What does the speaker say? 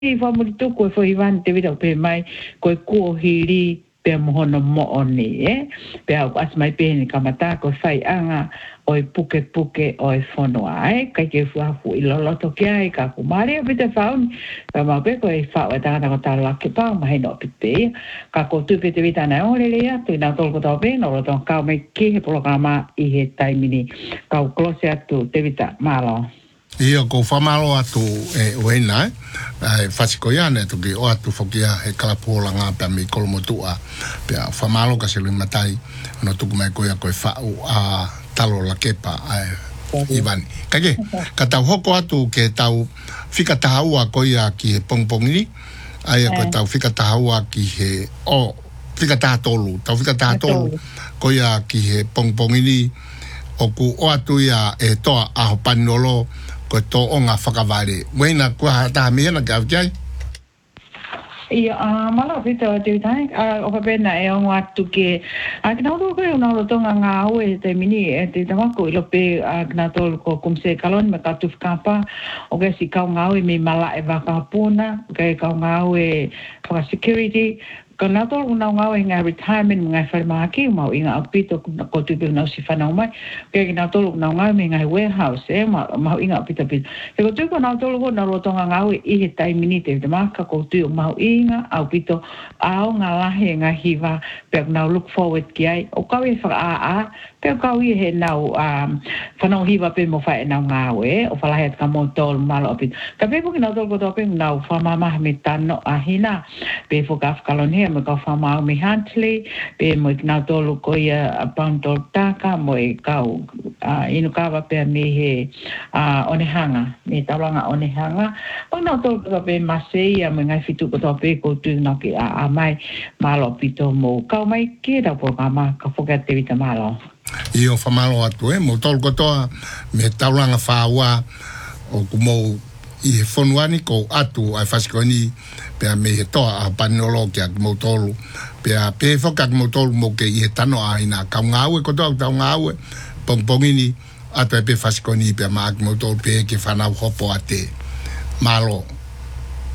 i fa mo to ko fo ivan te vita pe mai ko ko hiri pe mo no mo oni pe as mai pe ni kamata ko fai anga oi puke oi fono ai ka ke fu fu i lo to ke ai ka ku mare pe te fa pa ma pe ko e fa wa ta ta la ke pa mai no pe ka ko tu pe te vita na o le ya tu na to ko to pe no to ka me ke programa i he taimini ka close atu te vita malo. Ia ko whamalo atu uena, whasiko iane tuki o atu whokia he kalapola ngā pia mi kolomotua. Pia whamalo ka selu matai, no tuku mai koia koe whau a talo la kepa Ivani. Kake, ka tau hoko atu ke tau whikatahaua koia ki he pongpongini, aia koe tau whikatahaua ki he whikatahatolu, tau whikatahatolu koia ki he pongpongini, o ku o atu ia e toa aho panolo, ko to onga whakaware. Weina kua taha miena ka avkiai? Ia, mala pita o te utai, o ka pena e ongo atu ke, kina uru koe unau tonga ngā ue te mini, te tamako ilo pe, kina tolu ko kumse kalon, me ka tufkapa, o ke si kau ngā ue me mala e waka puna, ke kau ngā ue whaka security, ko nā tolu unau ngā ue ngā retirement ngai wharimaki, mau inga apito ko tupe unau si whanau mai, ke nā tolu unau ngā ue me ngai warehouse, mau inga apito pito. Te ko tuko nā tolu ko nā rotonga ngā ue i he taimini te tamaka ko tuyo mau inga, au pito ao ngā lahi ngā hiwa pe nau look forward ki ai o kau e whaka pe kau i he nau whanau hiwa pe mo whae nau ngā ue o whalahi at ka mo tolu malo apito ka pe puki nau tolu koto pe nau whamamaha me tano a hina pe whoka whakalon hea me kau whamau me Huntley pe mo i nau tolu ko ia Poundol Taka mo i kau inu kawa pe me he onehanga me tauranga onehanga o nau tolu koto pe Masei me ngai fitu koto pe ko tu na ki a mai malo pito mo kau mai ke da programa ka foka te vita malo i o whamalo atu mo tolu kotoa me tauranga whaua o kumo i he whonuani ko atu ai whasikoni pea me he toa a panolo ki a mo tolu pea pe whoka mo tolu mo ke i he tano a ina kau ngāue kotoa tau ngāue pongpongini atu e pe whasikoni pea maa ki mo tolu pe ke whanau hopo a te malo